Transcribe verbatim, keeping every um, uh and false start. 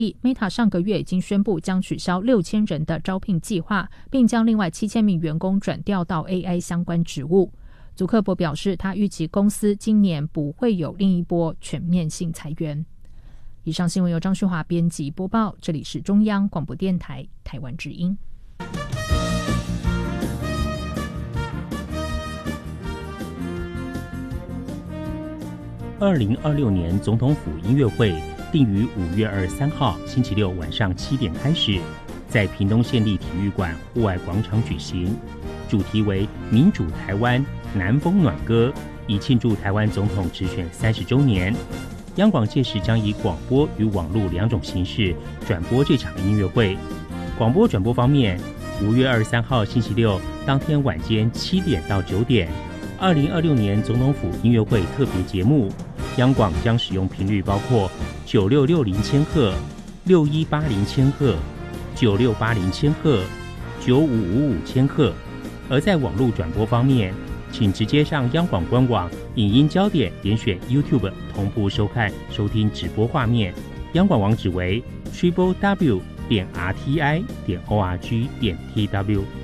Meta 上个月已经宣布将取消六千人的招聘计划，并将另外七千名员工转调到 A I 相关职务。祖克伯表示，他预期公司今年不会有另一波全面性裁员。以上新闻由张旭华编辑播报，这里是中央广播电台台湾之音。 二零二六年总统府音乐会定于五月二十三号星期六晚上七点开始，在屏东县立体育馆户外广场举行，主题为民主台湾南风暖歌，以庆祝台湾总统直选三十周年。央广届时将以广播与网络两种形式转播这场音乐会。广播转播方面，五月二十三号星期六当天晚间七点到九点，二零二六年总统府音乐会特别节目，央广将使用频率包括九六六零千赫、六一八零千赫、九六八零千赫、九五五五千赫。而在网络转播方面，请直接上央广官网影音焦点，点选 YouTube 同步收看收听直播画面。央广网址为 triple w 点 r t i 点 o r g 点 t w。